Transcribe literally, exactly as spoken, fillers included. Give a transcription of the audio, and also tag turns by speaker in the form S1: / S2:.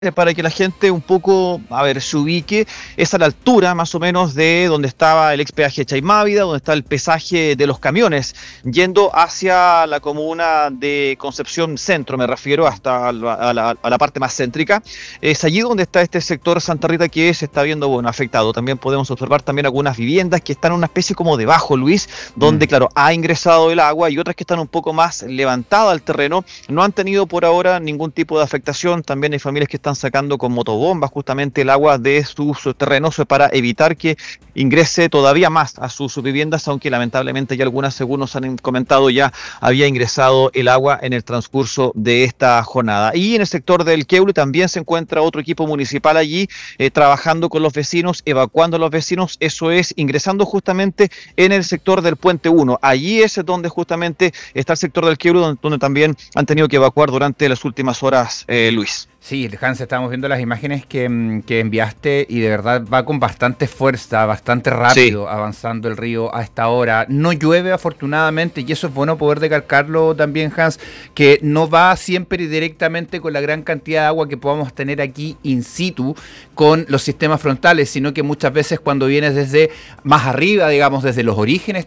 S1: Para que la gente un poco, a ver, se ubique, es a la altura más o menos de donde estaba el ex peaje Chaimávida, donde está el pesaje de los camiones, yendo hacia la comuna de Concepción Centro, me refiero hasta la, a, la, a la parte más céntrica. Es allí donde está este sector Santa Rita que se está viendo, bueno, afectado. También podemos observar también algunas viviendas que están en una especie como de bajo, Luis, donde,
S2: Mm.
S1: claro, ha ingresado el agua y otras que están un poco más levantadas al terreno. No han tenido por ahora ningún tipo de afectación. También hay familias que están sacando con motobombas justamente el agua de sus terrenos para evitar que ingrese todavía más a sus viviendas, aunque lamentablemente ya algunas, según nos han comentado, ya había ingresado el agua en el transcurso de esta jornada. Y en el sector del Queule también se encuentra otro equipo municipal allí eh, trabajando con los vecinos, evacuando a los vecinos, eso es, ingresando justamente en el sector del Puente uno. Allí es donde justamente está el sector del Queule, donde, donde también han tenido que evacuar durante las últimas horas, eh, Luis.
S2: Sí, Hans, estábamos viendo las imágenes que, mm, que enviaste y de verdad va con bastante fuerza, bastante
S1: Sí.
S2: rápido avanzando el río a esta hora. No llueve afortunadamente y eso es bueno poder recalcarlo también, Hans, que no va siempre y directamente con la gran cantidad de agua que podamos tener aquí in situ con los sistemas frontales, sino que muchas veces cuando vienes desde más arriba, digamos, desde los orígenes